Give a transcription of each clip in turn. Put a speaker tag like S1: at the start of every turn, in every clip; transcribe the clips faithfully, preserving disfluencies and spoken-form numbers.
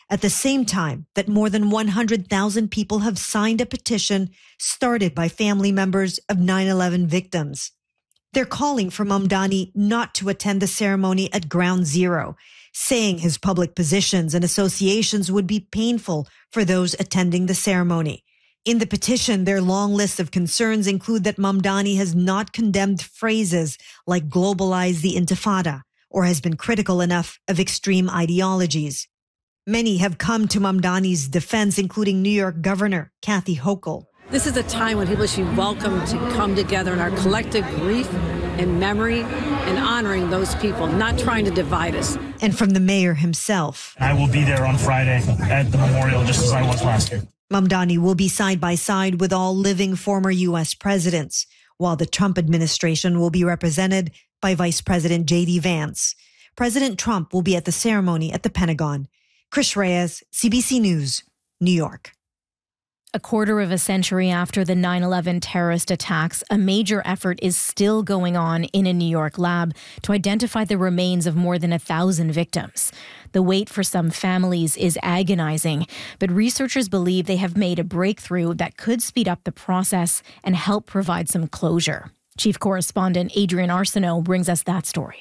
S1: at the same time that more than one hundred thousand people have signed a petition started by family members of nine eleven victims. They're calling for Mamdani not to attend the ceremony at Ground Zero, saying his public positions and associations would be painful for those attending the ceremony. In the petition, their long list of concerns include that Mamdani has not condemned phrases like globalize the Intifada or has been critical enough of extreme ideologies. Many have come to Mamdani's defense, including New York Governor Kathy Hochul.
S2: This is a time when people should be welcome to come together in our collective grief and memory and honoring those people, not trying to divide us.
S1: And from the mayor himself.
S3: I will be there on Friday at the memorial, just as I was last year.
S1: Mamdani will be side by side with all living former U S presidents, while the Trump administration will be represented by Vice President J D Vance. President Trump will be at the ceremony at the Pentagon. Chris Reyes, C B C News, New York.
S4: A quarter of a century after the nine eleven terrorist attacks, a major effort is still going on in a New York lab to identify the remains of more than a thousand victims. The wait for some families is agonizing, but researchers believe they have made a breakthrough that could speed up the process and help provide some closure. Chief Correspondent Adrienne Arsenault brings us that story.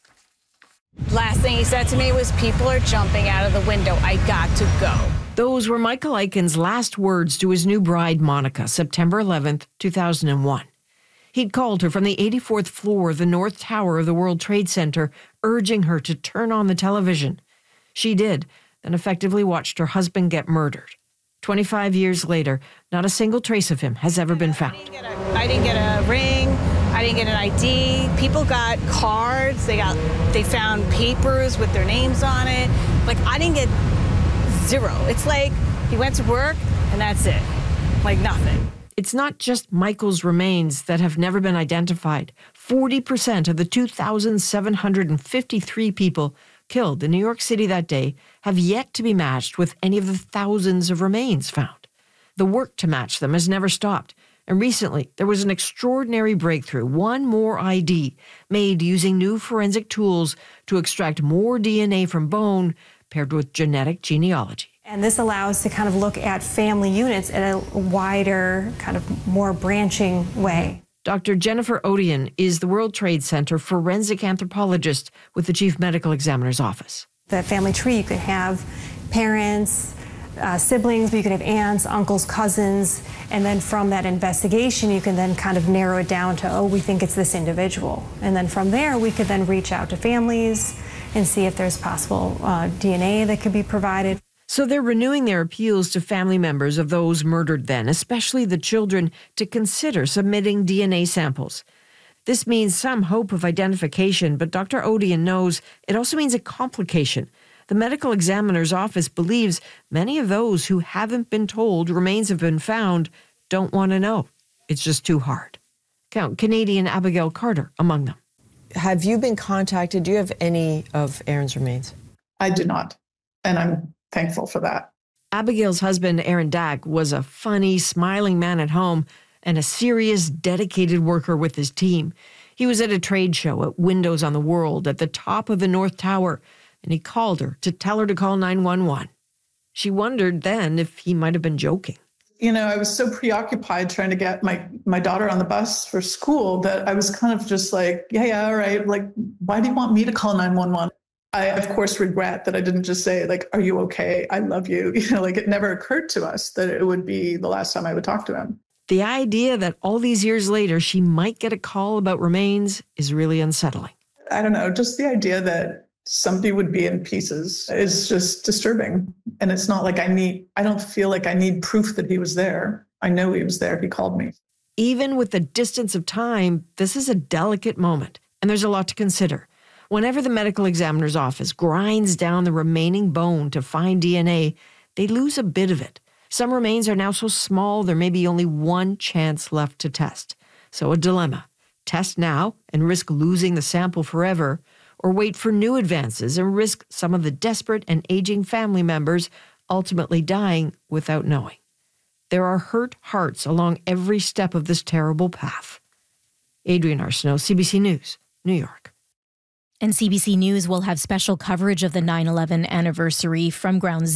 S5: Last thing he said to me was, people are jumping out of the window. I got to go.
S6: Those were Michael Eichen's last words to his new bride, Monica, September eleventh, two thousand one. He'd called her from the eighty-fourth floor of the North Tower of the World Trade Center, urging her to turn on the television. She did, then effectively watched her husband get murdered. twenty-five years later, not a single trace of him has ever been found.
S5: I didn't get a, I didn't get a ring. I didn't get an I D. People got cards. They got, they found papers with their names on it. Like, I didn't get zero. It's like he went to work and that's it. Like nothing.
S6: It's not just Michael's remains that have never been identified. forty percent of the two thousand seven hundred fifty-three people killed in New York City that day have yet to be matched with any of the thousands of remains found. The work to match them has never stopped. And recently, there was an extraordinary breakthrough, one more I D, made using new forensic tools to extract more D N A from bone paired with genetic genealogy.
S7: And this allows to kind of look at family units in a wider, kind of more branching way.
S6: Doctor Jennifer Odian is the World Trade Center forensic anthropologist with the Chief Medical Examiner's Office.
S7: The family tree, you could have parents, uh, siblings, but you could have aunts, uncles, cousins, and then from that investigation, you can then kind of narrow it down to, oh, we think it's this individual. And then from there, we could then reach out to families and see if there's possible uh, D N A that could be provided.
S6: So they're renewing their appeals to family members of those murdered then, especially the children, to consider submitting D N A samples. This means some hope of identification, but Doctor Odian knows it also means a complication. The medical examiner's office believes many of those who haven't been told remains have been found don't want to know. It's just too hard. Count Canadian Abigail Carter among them.
S8: Have you been contacted? Do you have any of Aaron's remains?
S9: I do not, and I'm thankful for that.
S6: Abigail's husband, Aaron Dack, was a funny, smiling man at home and a serious, dedicated worker with his team. He was at a trade show at Windows on the World at the top of the North Tower, and he called her to tell her to call nine one one. She wondered then if he might have been joking.
S9: You know, I was so preoccupied trying to get my, my daughter on the bus for school that I was kind of just like, yeah, yeah, all right. Like, why do you want me to call nine one one? I, of course, regret that I didn't just say, like, are you okay? I love you. You know, like it never occurred to us that it would be the last time I would talk to him.
S6: The idea that all these years later she might get a call about remains is really unsettling.
S9: I don't know, just the idea that somebody would be in pieces is just disturbing. And it's not like I need, I don't feel like I need proof that he was there. I know he was there. He called me.
S6: Even with the distance of time, this is a delicate moment, and there's a lot to consider. Whenever the medical examiner's office grinds down the remaining bone to find D N A, they lose a bit of it. Some remains are now so small there may be only one chance left to test. So a dilemma. Test now and risk losing the sample forever, or wait for new advances and risk some of the desperate and aging family members ultimately dying without knowing. There are hurt hearts along every step of this terrible path. Adrienne Arsenault, C B C News, New York.
S4: And C B C News will have special coverage of the nine eleven anniversary from Ground Zero.